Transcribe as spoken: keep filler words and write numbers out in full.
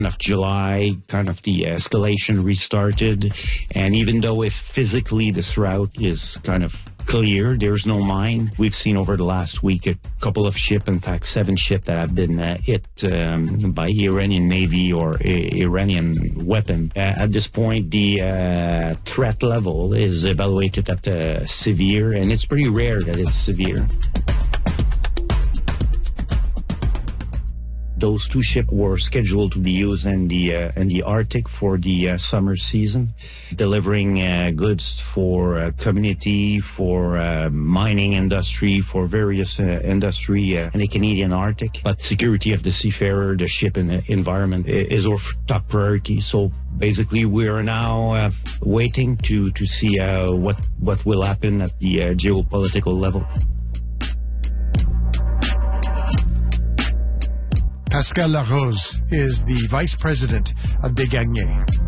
of July, kind of the escalation restarted. And even though if physically this route is kind of clear, there's no mine. We've seen over the last week a couple of ships, in fact, seven ships that have been uh, hit um, by Iranian Navy or uh, Iranian weapon. Uh, at this point, the uh, threat level is evaluated at uh, severe, and it's pretty rare that it's severe. Those two ships were scheduled to be used in the uh, in the Arctic for the uh, summer season, delivering uh, goods for uh, community, for uh, mining industry, for various uh, industry uh, in the Canadian Arctic. But security of the seafarer, the ship, and the environment is our top priority. So basically, we are now uh, waiting to to see uh, what what will happen at the uh, geopolitical level. Pascal Larose is the vice president of Desgagnés.